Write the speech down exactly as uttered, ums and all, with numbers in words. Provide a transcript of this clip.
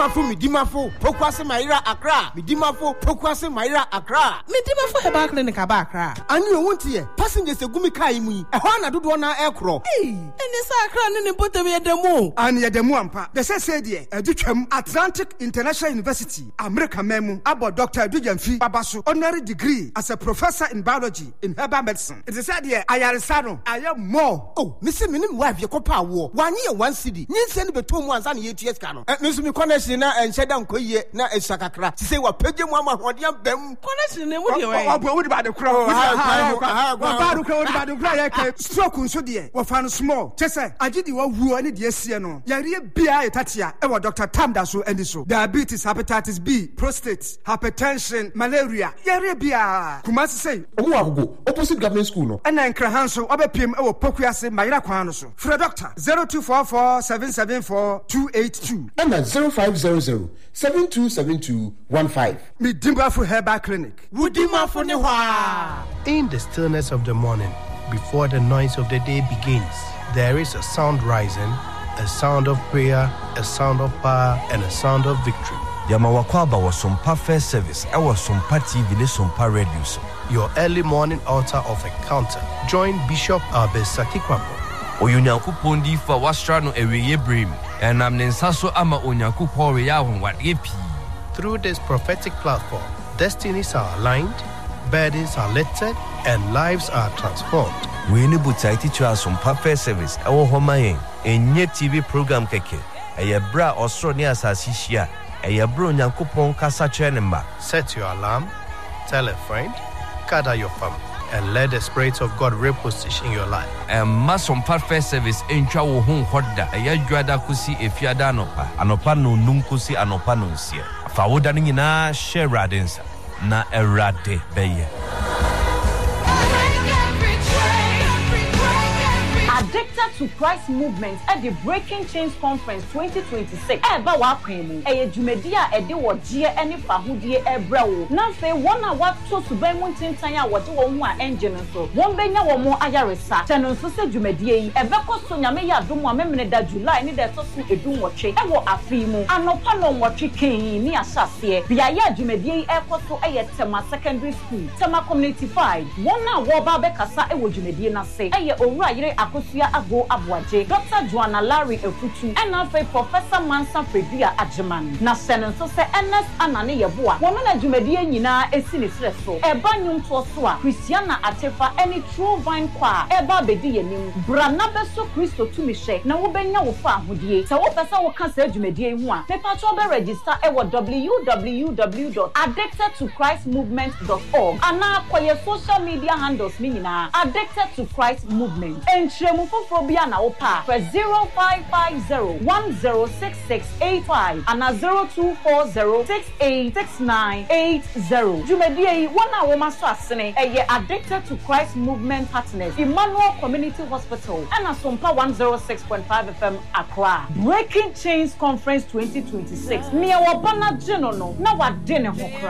Mafu midimafo Pokwase Maira Accra midimafo Pokwase Maira Accra midimafo Herbal Clinic aba Accra ani owuntie passengers egumi kai mu yi ehwa na dodo na ekro eh eni sa Accra ne ne botem yedemu ani yedemu ampa de se se de adutwam Atlantic International University America memu abo Doctor Adujamfi Babaso honorary degree as a professor in biology in herbal medicine it is said here ayaresa no aye more oh me se minim wife ye kopa wo wanye ye one city nyinse ne beto mu ansa na ye tues ka no me so me connection na enhyeda nkoyie na esakakra se wa pagye mu amahode ambam connection ne mu de we obo wo de ba de kro wo ba do kro wo de ba de kro ye ka stroke nso de wo fa no small chese agidi wo wuo ne de asie no yare bia etatia e wo Doctor Tamda so andi so diabetes hepatitis B prostate hypertension malaria yare bia kumasi say owo agogo opposite government school no ena nkrahan so obepiem e wo Pokuase Mayira kwan no so for doctor zero two four four seven seven four two eight two and zero five zero zero seven two seven two one five Midimafo Herbal Clinic Wudimafo ne hwa. In the stillness of the morning, before the noise of the day begins, there is a sound rising, a sound of prayer, a sound of power, and a sound of victory. Yamawakwaba was some perfect service. I was some T V, some radio. Your early morning altar of encounter. Join Bishop Albesaki Kwambo. Oyunyankupon di fa wasra no eweye brim. Enam ne nsaso ama onyankupon we ya honwade pi. Through this prophetic platform, destinies are aligned, burdens are lifted, and lives are transformed. We need to teach us some perfect service. Our home enye T V program keke. Eye bra osro ni asasi hia. Eye bro nyankopon kasa chenemba. Set your alarm, tell a friend, gather your family, and let the Spirit of God reposition your life. And mass some perfect service entra wo hu hoda. Eye dwada kusi efiada anopa. Anopa no nunkusi anopa no nsia. Fa woda ni na share radensa na erade beye. Addicted to Christ Movement at the Breaking Chains Conference twenty twenty-six. Eba wa kwemu. Eye jumedia ede wodie ene fahudie ebra wo. Na fe wona wato suban mu tintan ya wode wo hu a engine so. Won benya wo mo ayaresa. Teno so se jumedie yi ebeko so nyame ya dom amemene da July ni de so so edun wotwe. Ewo afi mu. Anopa no wotwe kan ni asase. Bia ya jumedie yi ekoso eye Tema Secondary School. Tema Community five. Wona wo ba be kasa ewo jumedie na se. Eye owura yire akosia ago abwaje Doctor Joanna Larry Efutu and afa Professor Mansa Fredia Ajeman na senen so se Ernest Anane Yeboa wono na dwumadie nyina esi ne sre so eba nyum to so a Christiana Atefa any True Vine Choir eba bedi yenim brana beso Kristo tumishe na wo benya wo fa ahodie se wo pesa wo ka se dwumadie hu a pepa to be register e wo w w w dot addicted to christ movement dot org ana koye social media handles mi nyina Addicted to Christ Movement entremu fofobia na opa for zero five five zero one zero six six eight five and zero two four zero six eight six nine eight zero. Jumedie wana woma so asene eye Addicted to Christ Movement Partners Emmanuel Community Hospital and Asompa one oh six point five F M Accra. Breaking Chains Conference twenty twenty-six. Nia wabana jeno no na wade ne ho kra.